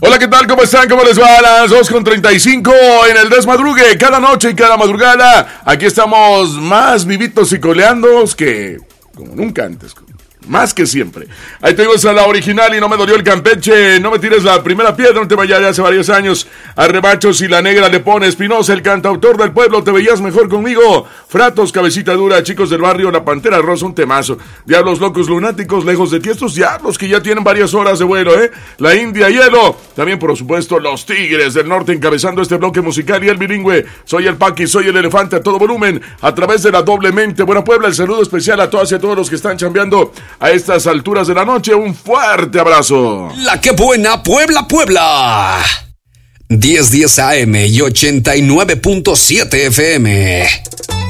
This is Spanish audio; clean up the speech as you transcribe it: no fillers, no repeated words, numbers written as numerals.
Hola, ¿qué tal? ¿Cómo están? ¿Cómo les va? A las 2:35 en el desmadrugue. Cada noche y cada madrugada, aquí estamos más vivitos y coleandos que como nunca antes. Más que siempre. Ahí tengo esa la original y no me dolió el Campeche. No me tires la primera piedra, no te vayas de hace varios años. Arrebachos y la negra le pone Espinosa, el cantautor del pueblo. Te veías mejor conmigo. Fratos, cabecita dura, chicos del barrio, la Pantera Rosa, un temazo. Diablos locos lunáticos, lejos de ti. Estos diablos que ya tienen varias horas de vuelo, La India Hielo. También, por supuesto, los Tigres del Norte encabezando este bloque musical. Y el bilingüe. Soy el Paqui, soy el elefante a todo volumen. A través de la Doblemente Buena Puebla. El saludo especial a todas y a todos los que están chambeando a estas alturas de la noche. Un fuerte abrazo. La que buena Puebla, Puebla. 1010 AM y 89.7 FM.